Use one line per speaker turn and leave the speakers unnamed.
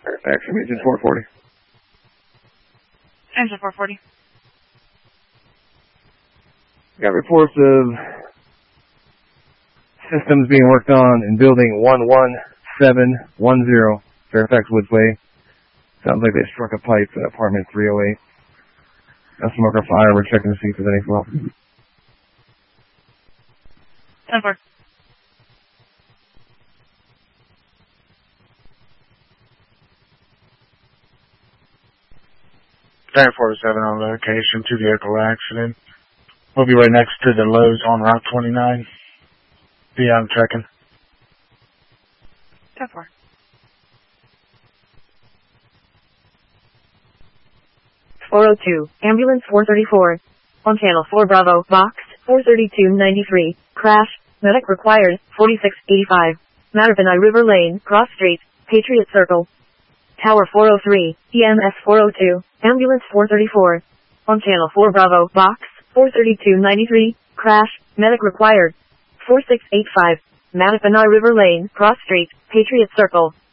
Fairfax from engine 440.
Engine 440.
Got reports of systems being worked on in building 11710, Fairfax Woods Way. Sounds like they struck a pipe in apartment 308. No smoke or fire. We're checking to see if there's any smoke.
10-4.
Van 47 on location, 2-vehicle accident. We'll be right next to the Lowe's on Route 29. Be on checking.
10-4.
(402) Ambulance 434. On Channel 4 Bravo, Box 43293. Crash. Medic required. 4685. Mattaponi River Lane, Cross Street, Patriot Circle. Tower 403. EMS 402. Ambulance 434. On Channel 4 Bravo, Box 43293. Crash. Medic required. 4685. Mattaponi River Lane, Cross Street, Patriot Circle.